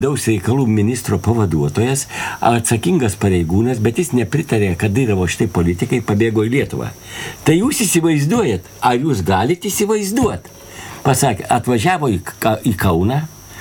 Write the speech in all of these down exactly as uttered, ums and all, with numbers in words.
Vidaus reikalų ministro pavaduotojas, atsakingas pareigūnas, bet jis nepritarė Kadyrovo šitai politikai, pabėgo į Lietuvą. Tai jūs įsivaizduojat, ar jūs galite įsivaizduoti? Pasakė, atvažiavo į, į Kauną,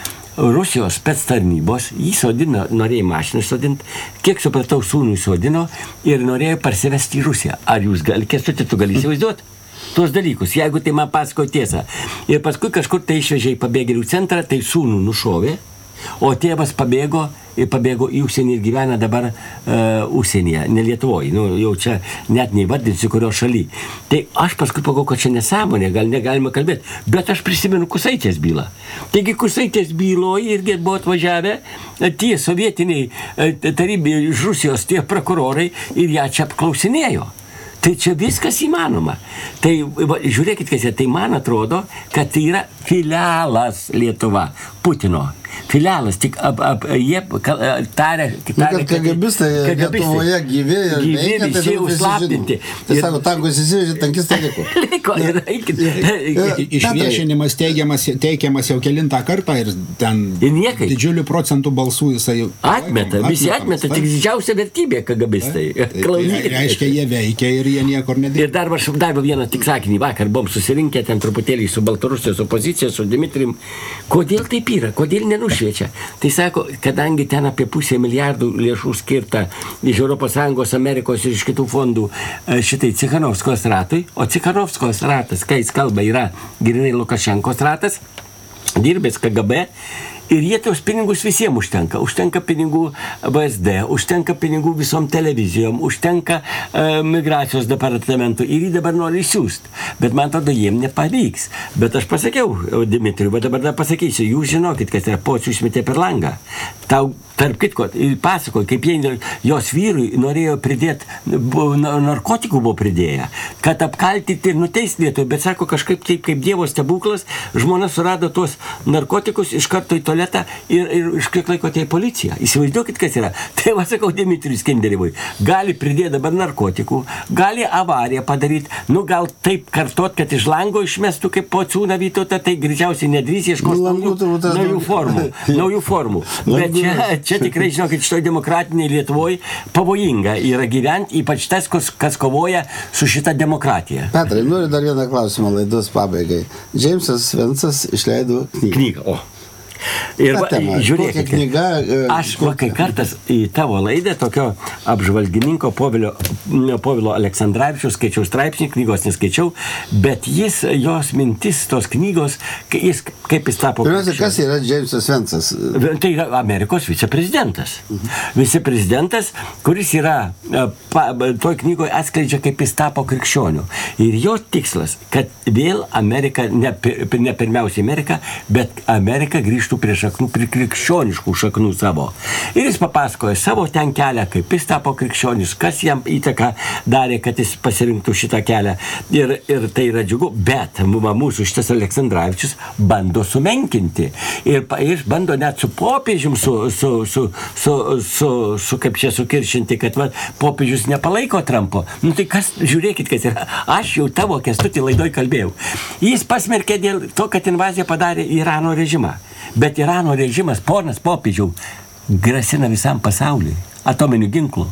Rusijos spec tarnybos, jį sodino, norėjo mašiną sodinti, kiek supratau, sūnų sodino ir norėjo parsivesti į Rusiją. Ar jūs galite, Kęstuti, tu gali įsivaizduoti tuos dalykus, jeigu tai man pasakojo tiesą. Ir paskui kažkur tai išvežė į pabėgėlių centrą, tai sūnų nušovė, o tėvas pabėgo ir pabėgo į užsienį ir gyvena dabar uh, užsienyje, ne Lietuvoje. Nu, jau čia net neįvardinsiu, kurio šaly. Tai aš paskui pagalvojau, kad čia nesąmonė, gal negalima kalbėti, bet aš prisimenu Kusaitės bylą. Taigi Kusaitės byloje irgi buvo atvažiavę tie sovietiniai tarybai iš Rusijos tie prokurorai ir ją čia apklausinėjo. Tai čia viskas įmanoma. Tai va, žiūrėkit, kas yra, tai man atrodo, kad tai yra filialas Lietuva, Putino. Filialas, tik ap, ap, jie tarė... Kad kagabistai Lietuvoje gyvi ir gyvi, veikia, visi užslaptinti. Tai sako, tankus įsivežė, tankistai liko. Liko, ir eikit. Išviešinimas teigiamas, teikiamas jau kelintą kartą ir ten didžiulių procentų balsų jisai... Atmeta, visi atmeta, tik didžiausia vertybė kagabistai. Reiškia, jie veikia ir jie niekur nedėjo. Ir dar aš davau vieną tik sakinį, vakar buvom susirinkę ten truputėlį su Baltarusijos opozicija, su Dimitrijum. Kodėl taip yra? Kodėl nenušviečia? Tai sako, kadangi ten apie pusę milijardų lėšų skirta iš Europos Sąjungos, Amerikos ir iš kitų fondų šitai Cikhanovskos ratui, o Cikhanovskos ratas, kai jis kalba, yra grinai Lukašenkos ratas, dirbęs K G B, ir jie tos pinigus visiems užtenka. Užtenka pinigų V S D, užtenka pinigų visom televizijom, užtenka e, migracijos departamentų ir jį dabar nori siūsti. Bet man tada jiem nepavyks. Bet aš pasakiau Dimitrijui, bet dabar dar pasakysiu, jūs žinokit, kad yra pocių išmetė per langą. Tau, tarp kitko, ir pasakoju, kaip jie, jos vyrui norėjo pridėti, narkotikų buvo pridėję, kad apkaltyti ir nuteisti Lietuvą, bet sako kažkaip taip, kaip Dievo stebuklas, žmona surado tuos narkotikus iš karto į tualetą ir, ir iš kiek laiko tai policija. Įsivaizduokit, kas yra. Tai va, sakau Dimitrijui Skenderevui, gali pridėti dabar narkotikų, gali avariją padaryti, nu gal taip kartot, kad iš lango išmestų kaip Pociūną Vytautą, tai greičiausiai nedrys ieškos naujų, naujų formų. Naujų formų. Bet čia, čia tikrai, žinokit, šitoj demokratiniai Lietuvoje pavojinga yra gyventi, ypač tas, kas kovoja su šita demokratija. Petrai, noriu dar vieną klausimą laidos pabaigai. Džeimsas Vencas išleido knygą. Knygą, o. Ir va, žiūrėkite, knyga, aš va, kai kartas į tavo laidą tokio apžvalgininko Povilo, Povilo Aleksandravičiaus skaičiau straipsnį, knygos neskaičiau, bet jis, jos mintis, tos knygos, jis, kaip jis tapo... Pirmiausia, kas yra Džeimsas Vencas? Tai yra Amerikos viceprezidentas. Mhm. Viceprezidentas, kuris yra, pa, toj knygoje atskleidžia, kaip jis tapo krikščioniu. Ir jo tikslas, kad vėl Amerika, ne, ne pirmiausiai Amerika, bet Amerika grįžtų prie šaknų, prie krikščioniškų šaknų savo. Ir jis papasakoja savo ten kelią, kaip jis tapo krikščionis, kas jam įtaką darė, kad jis pasirinktų šitą kelią. Ir, ir tai yra džiugu, bet mūsų šitas Aleksandravičius bando sumenkinti. Ir jis bando net su popiežium, su, su, su, su, su, su kaip čia sukiršinti, kad va, popiežius nepalaiko Trumpo. Nu tai kas, žiūrėkit, kas yra. Aš jau tavo Kęstutį laidoj kalbėjau. Jis pasmerkė dėl to, kad invaziją padarė Irano režimą. Bet Irano režimas, ponas popiežiau, grasina visam pasauliui atominių ginklų.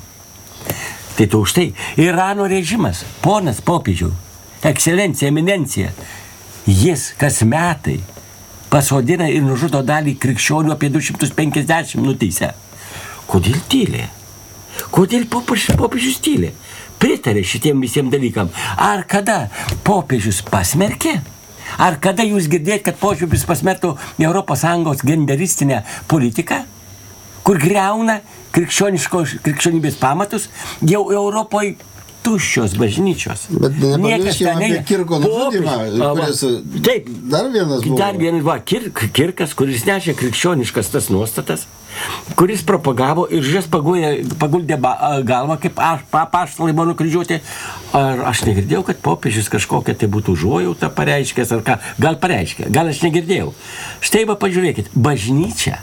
Tai tu už tai. Irano režimas, ponas popiežiau, ekscelencija, eminencija, jis kas metai pasodina ir nužudo dalį krikščionių, apie du šimtus penkiasdešimt nuteisę. Kodėl tylė? Kodėl popiežius, popiežius tylė? Pritarė šitiem visiems dalykam. Ar kada popiežius pasmerkė? Ar kada jūs girdėt, kad popiežius pasmerktų Europos Sąjungos genderistinę politiką, kur griauna krikščionybės pamatus, jau Europoje tuščios bažnyčios. Bet nepamirškime apie Kirko nužudymą, kuris taip, dar vienas buvo. Dar vienas buvo Kirk, Kirkas, kuris nešė krikščioniškas tas nuostatas, kuris propagavo ir žės paguldė galvą, kaip apaštalai buvo nukryžiuoti. Ar aš negirdėjau, kad popiežius kažkokia tai būtų užuojauta pareiškęs, ar ką? Gal pareiškė, gal aš negirdėjau. Štai va, pažiūrėkit, bažnyčia,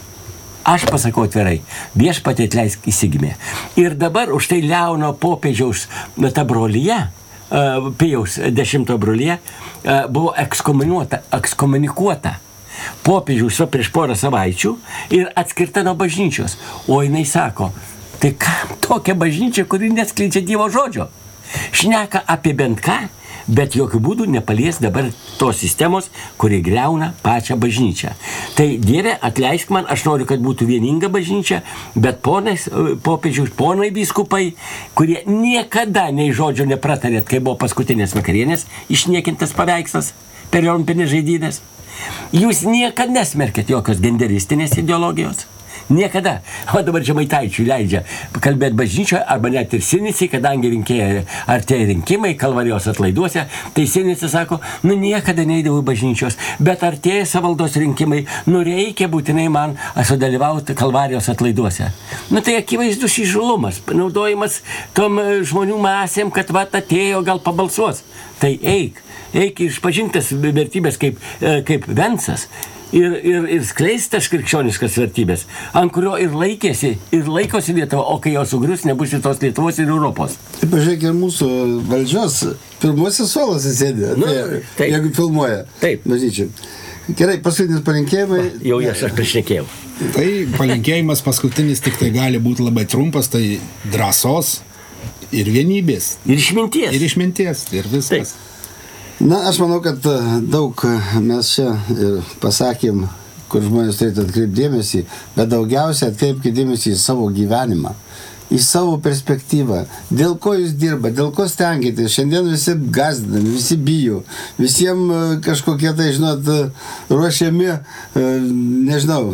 aš pasakau atvirai, viešpatie atleisk įsigimė. Ir dabar už tai Leono popiežiaus ta brolyje, Pijaus dešimto brolyje, buvo ekskomunikuota. popiežiaus prieš porą savaičių ir atskirta nuo bažnyčios. O jinai sako, tai kam tokia bažnyčia, kuri neskleidžia Dievo žodžio? Šneka apie bent ką, bet jokių būdų nepalies dabar tos sistemos, kuri greuna pačią bažnyčią. Tai Dieve, atleisk man, aš noriu, kad būtų vieninga bažnyčia, bet ponais, popiežiaus, ponai vyskupai, kurie niekada nei žodžio nepratarėt, kai buvo paskutinės vakarienės, išniekintas paveikslas per olimpinės žaidynės. Jūs niekada nesmerkėt jokios genderistinės ideologijos. Niekada. O dabar Žemaitaičiui leidžia kalbėti bažnyčioje, arba net ir Sinicai, kadangi rinkėjai artėja rinkimai, Kalvarijos atlaiduose, tai Sinicai sako, nu niekada neįdavau bažnyčios, bet artėja savaldos rinkimai, nu reikia būtinai man sudalyvauti Kalvarijos atlaiduose. Nu tai akivaizdus įžulumas, naudojimas tom žmonių masėm, kad vat atėjo, gal pabalsuos. Tai eik, eik išpažintas vertybės kaip, kaip Vencas. Ir, ir, ir skleistas krikščioniškas vertybės, ant kurio ir laikėsi, ir laikosi Lietuva, o kai jo sugrius, nebus ir tos Lietuvos ir Europos. Taip, pažiūrėk, ir mūsų valdžios pirmuose suolose sėdė, nu, tai, jeigu filmuoja. Taip. Bažnyčiai. Gerai, paskutinis palinkėjimai. Jau jas aš prišnekėjau. Tai palinkėjimas paskutinis tik tai gali būti labai trumpas, tai drąsos ir vienybės. Ir išminties. Ir išminties, ir viskas. Taip. Na, aš manau, kad daug mes čia ir pasakėm, kur žmonės turėtų atkreipti dėmesį, bet daugiausia atkreipkite dėmesį į savo gyvenimą, į savo perspektyvą. Dėl ko jūs dirba, dėl ko stengiatės. Šiandien visi gazdinami, visi bijo, visiems kažkokie tai, žinot, ruošiami, nežinau,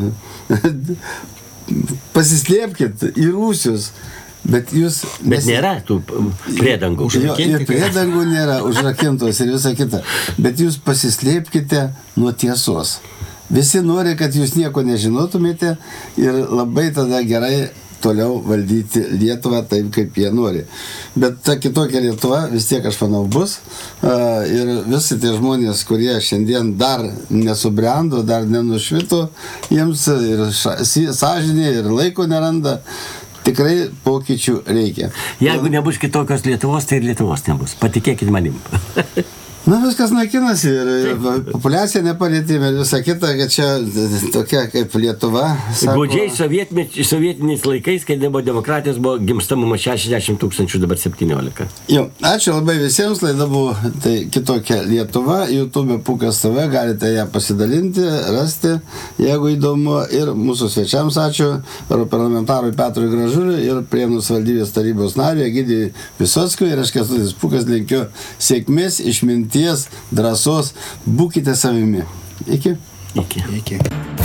pasislėpkit į rūsius. Bet jūs... Bet nes... nėra tų priedangų. Jo, ir priedangų nėra, užrakintos ir visa kita. Bet jūs pasislėpkite nuo tiesos. Visi nori, kad jūs nieko nežinotumėte ir labai tada gerai toliau valdyti Lietuvą taip, kaip jie nori. Bet ta kitokia Lietuva vis tiek, aš manau, bus. Ir visi tie žmonės, kurie šiandien dar nesubrendo, dar nenušvito, jiems ir sąžinė, ir laiko neranda. Tikrai pokyčių reikia. Jeigu nebus kitokios Lietuvos, tai ir Lietuvos nebus. Patikėkit manim. Na, viskas naikinasi ir populiacija nepalėtėme ir visą kitą, kad čia tokia kaip Lietuva. Godžiai sovietiniais laikais, kai nebuvo demokratijos, buvo gimstamumas šešiasdešimt tūkstančių, dabar septyniolika. Jo, ačiū labai visiems, laida buvo tai kitokia Lietuva, YouTube Pukas T V, galite ją pasidalinti, rasti, jeigu įdomu, ir mūsų svečiams ačiū, parlamentarui Petrui Gražuliui ir Prienų savivaldybės tarybos nariui Egidijui Visockui, ir aš Kęstutis Pukas linkiu sėkmės, išminties, drąsos, būkite savimi. Iki. Iki. Iki.